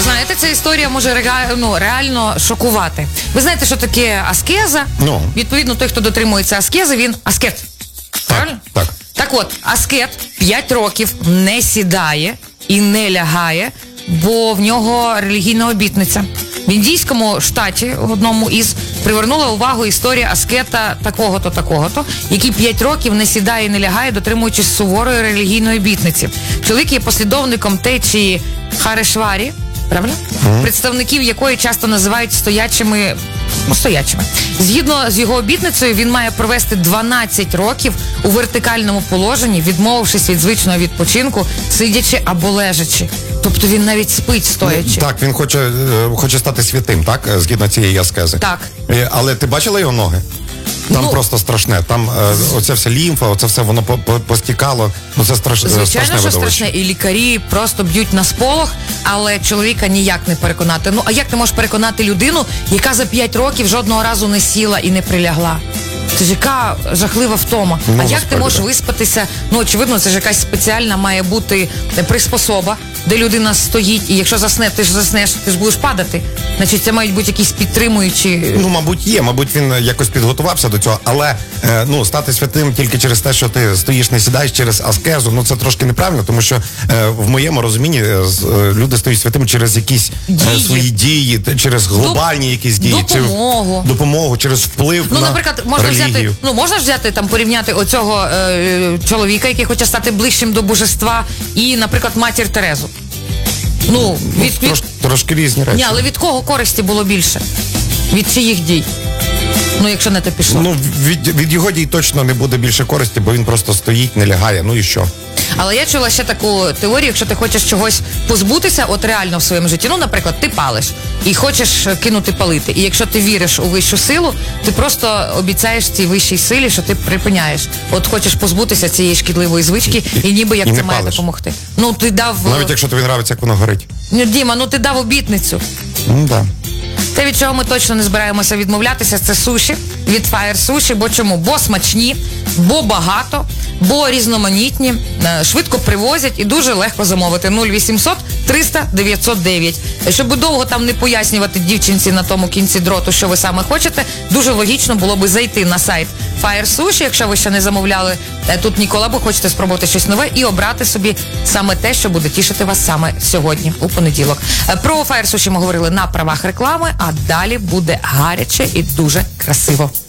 Знаєте, ця історія може реально шокувати. Ви знаєте, що таке аскеза? Відповідно, той, хто дотримується аскези, він аскет. Правильно? Так. Так от, аскет 5 років не сідає і не лягає, бо в нього релігійна обітниця. В індійському штаті, одному із, привернула увагу історія аскета такого-то, який 5 років не сідає і не лягає, дотримуючись суворої релігійної обітниці. Чоловік є послідовником течії Харишварі, правильно? Представників якої часто називають стоячими. Згідно з його обітницею, він має провести 12 років у вертикальному положенні, відмовившись від звичного відпочинку, сидячи або лежачи. Тобто він навіть спить стоячи. Так, він хоче стати святим, так? Згідно цієї аскези. Так. Але ти бачила його ноги? Там просто страшне. Там оця вся лімфа, оце все воно постікало. Ну це страшне видовище. Звичайно, що страшне. І лікарі просто б'ють на сполох, але чоловіка ніяк не переконати. Ну, а як ти можеш переконати людину, яка за 5 років жодного разу не сіла і не прилягла? Це ж яка жахлива втома. А як ти можеш виспатися? Ну, очевидно, це ж якась спеціальна має бути приспособа, де людина стоїть, і якщо засне, ти ж заснеш, ти ж будеш падати. Значить, це мають бути якісь підтримуючі... Ну, мабуть, є. Мабуть, він якось підготувався до цього. Але, стати святим тільки через те, що ти стоїш, не сідаєш через аскезу, ну, це трошки неправильно, тому що в моєму розумінні люди стають святими через якісь свої дії, через глобальні якісь дії. Допомогу, через вплив на наприклад, релігію. Можна ж взяти, порівняти оцього чоловіка, який хоче стати ближчим до божества, і, наприклад, матір Терезу. Трошки різні речі. Ні, але від кого користі було більше? Від чиїх дій? Якщо не те пішло. Від його дій точно не буде більше користі, бо він просто стоїть, не лягає, і що? Але я чула ще таку теорію, якщо ти хочеш чогось позбутися, от реально в своєму житті, наприклад, ти палиш і хочеш кинути палити. І якщо ти віриш у вищу силу, ти просто обіцяєш цій вищій силі, що ти припиняєш. От хочеш позбутися цієї шкідливої звички, і ніби як це має допомогти. Ти дав... Навіть якщо тобі подобається, як воно горить. Діма, ти дав обітницю. Так. Те, від чого ми точно не збираємося відмовлятися, це суші від Fire Sushi. Бо чому? Бо смачні, бо багато, бо різноманітні, швидко привозять і дуже легко замовити. 0800 300 909. Щоб довго там не пояснювати дівчинці на тому кінці дроту, що ви саме хочете, дуже логічно було би зайти на сайт Fire Sushi, якщо ви ще не замовляли тут ніколи, або хочете спробувати щось нове, і обрати собі саме те, що буде тішити вас саме сьогодні, у понеділок. Про Fire Sushi ми говорили на правах реклами, а далі буде гаряче і дуже красиво.